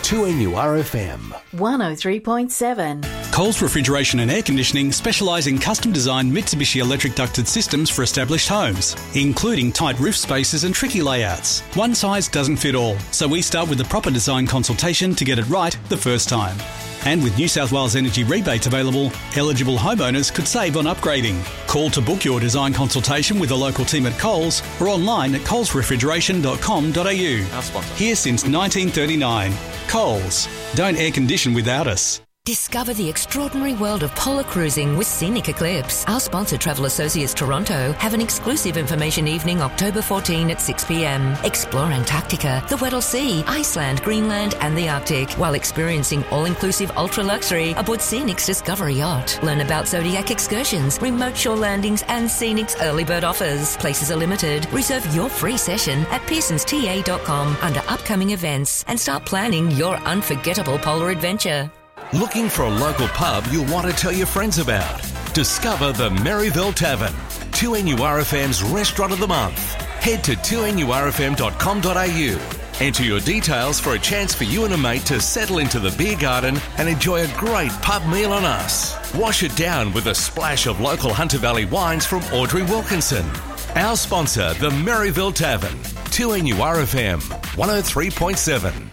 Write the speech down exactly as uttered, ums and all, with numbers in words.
two N U R F M. one oh three point seven. Coles Refrigeration and Air Conditioning specialise in custom-designed Mitsubishi electric ducted systems for established homes, including tight roof spaces and tricky layouts. One size doesn't fit all, so we start with a proper design consultation to get it right the first time. And with New South Wales Energy Rebate available, eligible homeowners could save on upgrading. Call to book your design consultation with a local team at Coles or online at coles refrigeration dot com dot a u. Here since nineteen thirty-nine. Coles. Don't air condition without us. Discover the extraordinary world of polar cruising with Scenic Eclipse. Our sponsor, Travel Associates Toronto, have an exclusive information evening October fourteenth at six p m. Explore Antarctica, the Weddell Sea, Iceland, Greenland and the Arctic while experiencing all-inclusive ultra-luxury aboard Scenic's Discovery Yacht. Learn about Zodiac excursions, remote shore landings and Scenic's early bird offers. Places are limited. Reserve your free session at pearsons t a dot com under upcoming events and start planning your unforgettable polar adventure. Looking for a local pub you'll want to tell your friends about? Discover the Maryville Tavern, two N U R F M's Restaurant of the Month. Head to two N U R F M dot com dot a u. Enter your details for a chance for you and a mate to settle into the beer garden and enjoy a great pub meal on us. Wash it down with a splash of local Hunter Valley wines from Audrey Wilkinson. Our sponsor, the Maryville Tavern, two N U R F M, one oh three point seven.